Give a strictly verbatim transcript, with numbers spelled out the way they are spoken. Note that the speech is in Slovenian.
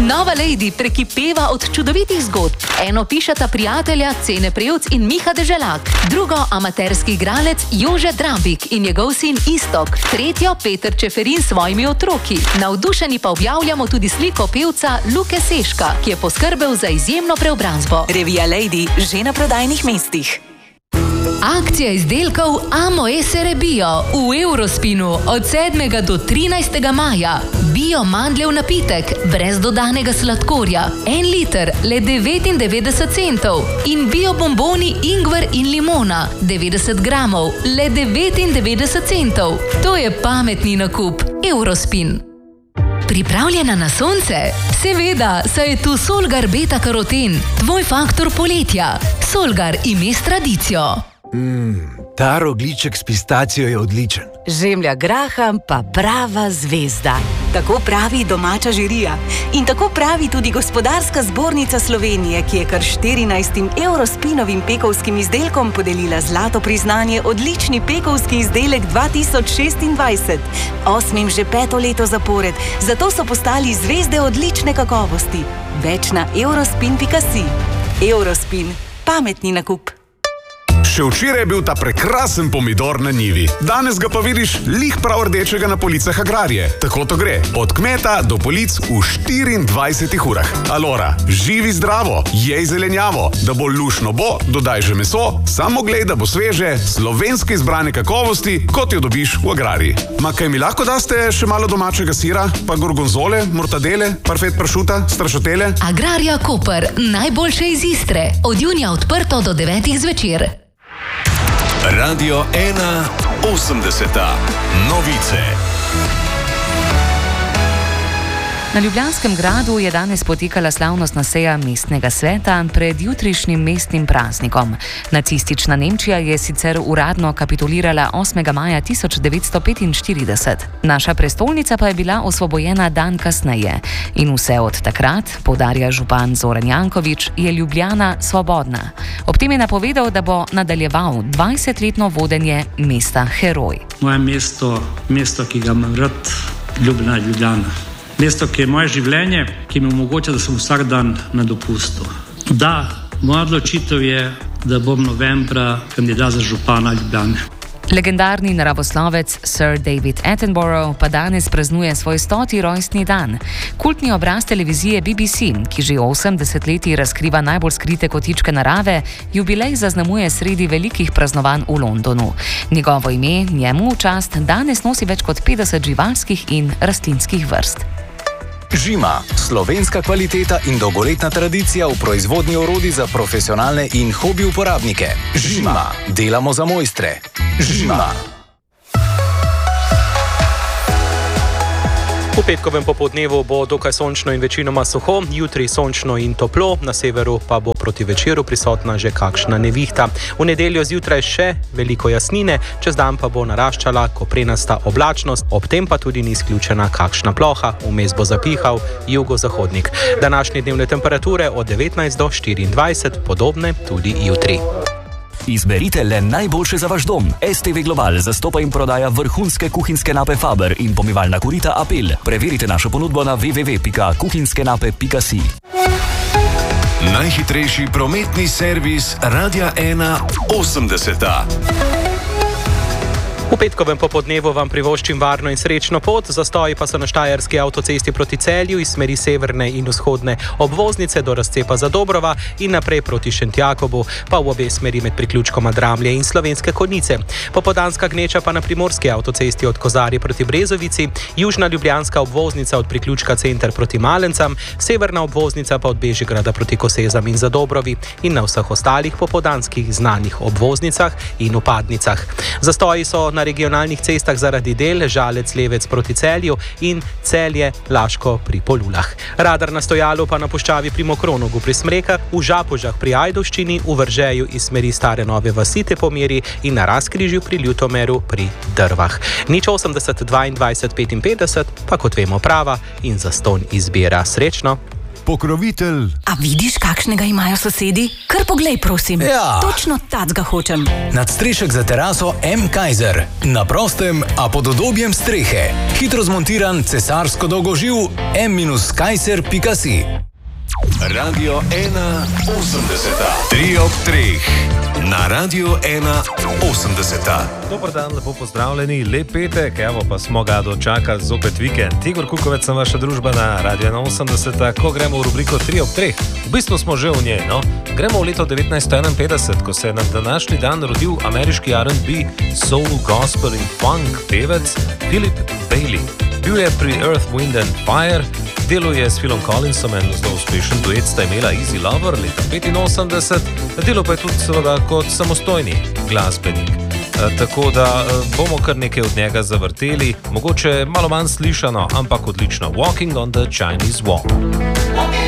Nova Lady prekipeva od čudovitih zgodb. Eno pišeta prijatelja Cene Prevc in Miha Deželak, drugo amaterski igralec Jože Drabik in njegov sin Istok, tretjo Peter Čeferin s svojimi otroki. Navdušeni pa objavljamo tudi sliko pevca Luke Seška, ki je poskrbel za izjemno preobrazbo. Revija Lady že na prodajnih mestih. Akcija izdelkov Amoesere Bio v Eurospinu od sedmega do trinajstega maja. Bio mandljev napitek, brez dodanega sladkorja, en liter, le devetindevetdeset centov. In bio bomboni ingver in limona, devetdeset gramov, le devetindevetdeset centov. To je pametni nakup. Eurospin. Pripravljena na sonce? Seveda, saj je tu Solgar Beta Karoten, tvoj faktor poletja. Solgar ime s tradicijo. Mmm, ta rogljiček s pistacijo je odličen. Žemlja graham pa prava zvezda. Tako pravi domača žirija. In tako pravi tudi Gospodarska zbornica Slovenije, ki je kar štirinajstim Eurospinovim pekovskim izdelkom podelila zlato priznanje odlični pekovski izdelek dva tisoč šestindvajset. Osmim že peto leto zapored, zato so postali zvezde odlične kakovosti. Več na eurospin pika si. Eurospin. Pametni nakup. Še včeraj je bil ta prekrasen pomidor na njivi. Danes ga pa vidiš lih prav rdečega na policah Agrarije. Tako to gre. Od kmeta do polic v štiriindvajsetih urah. Alora, živi zdravo, jej zelenjavo. Da bo lušno bo, dodaj že meso, samo glej, da bo sveže, slovenske izbrane kakovosti, kot jo dobiš v Agrariji. Ma kaj mi lahko daste še malo domačega sira, pa gorgonzole, mortadele, parfet pršuta, strašatele? Agrarija Koper, najboljše iz Istre. Od junija odprto do devetih zvečer. Radio ena osemdeseta. Novice. Na Ljubljanskem gradu je danes potekala slavnostna seja mestnega sveta pred jutrišnjim mestnim praznikom. Nacistična Nemčija je sicer uradno kapitulirala osmega maja tisoč devetsto petinštirideset. Naša prestolnica pa je bila osvobojena dan kasneje. In vse od takrat, poudarja župan Zoran Janković, je Ljubljana svobodna. Ob tem je napovedal, da bo nadaljeval dvajsetletno vodenje mesta Heroj. Moje mesto, mesto, ki ga imam rad, Ljubljana, Ljubljana. Mesto, ki je moje življenje, ki mi omogoča, da sem vsak dan na dopustu. Da, moja odločitev je, da bom novembra kandidat za župana Ljubljane. Legendarni naravoslovec Sir David Attenborough pa danes praznuje svoj stoti rojstni dan. Kultni obraz televizije B B C, ki že osem desetletij razkriva najbolj skrite kotičke narave, jubilej zaznamuje sredi velikih praznovanj v Londonu. Njegovo ime njemu v čast danes nosi več kot petdeset živalskih in rastlinskih vrst. Žima, slovenska kvaliteta in dolgoletna tradicija v proizvodnji orodij za profesionalne in hobi uporabnike. Žima, delamo za mojstre. Žima. V petkovem popoldnevu bo dokaj sončno in večinoma suho, jutri sončno in toplo, na severu pa bo proti večeru prisotna že kakšna nevihta. V nedeljo zjutraj še veliko jasnine, čez dan pa bo naraščala koprenasta oblačnost, ob tem pa tudi ni izključena kakšna ploha, vmes bo zapihal jugozahodnik. Današnje dnevne temperature od devetnajst do štiriindvajset, podobne tudi jutri. Izberite le najboljše za vaš dom. S T V Global zastopa in prodaja vrhunske kuhinjske nape Faber in pomivalna korita Apel. Preverite našo ponudbo na w w w pika kuhinjske nape pika si. Najhitrejši prometni servis Radia ena osemdeseta. V petkovem popoldnevu vam privoščim varno in srečno pot, zastoji pa so na štajerski avtocesti proti Celju iz smeri severne in vzhodne obvoznice do razcepa Zadobrova in naprej proti Šentjakobu, pa v obe smeri med priključkoma Dramlje in Slovenske Konjice. Popoldanska gneča pa na primorski avtocesti od Kozarje proti Brezovici, južna ljubljanska obvoznica od priključka Center proti Malencam, severna obvoznica pa od Bežigrada proti Kosezam in Zadobrovi in na vseh ostalih popoldanskih znanih obvoznicah in vpadnicah. Zastoji so na regionalnih cestah zaradi del Žalec-Levec proti Celju in Celje-Laško pri Polulah. Radar na stojalu pa na puščavi pri Mokronogu pri Smrekah, v Žapožah pri Ajdovščini, v Vržeju iz smeri Stare Nove vasi Tepomeri in na Razkrižju pri Ljutomeru pri Drvah. Nič osemdeset dvaindvajset petinpetdeset pa kot vemo prava in zastonj izbira. Srečno! pokrovitelj. A vidiš, kakšnega imajo sosedi? Kar poglej, prosim. Ja. Točno tacga hočem. Nadstrešek za teraso M. Kaiser. Na prostem, a pod udobjem strehe. Hitro zmontiran cesarsko dolgoživ m kaiser pika si. Radio ena osemdeseta. Tri ob treh. Na Radio ena osemdeseta. Dober dan, lepo pozdravljeni, lep petek, evo pa smo ga dočakali zopet vikend. Igor Kukovec sem vaša družba na Radio ena osemdeseta, ko gremo v rubriko tri ob treh. V bistvu smo že v njej, no? Gremo v leto devetnajststo enainpetdeset, ko se je na današnji dan rodil ameriški R and B, soul, gospel in funk pevec Philip Bailey. Bil je pri Earth, Wind and Fire, delo je s Philom Collinsom en zelo uspešen duet, sta imela Easy Lover leta petinosemdeset, delo pa je tudi seveda kot samostojni glasbenik. E, tako da e, bomo kar nekaj od njega zavrteli, mogoče malo manj slišano, ampak odlično. Walking on the Chinese Wall.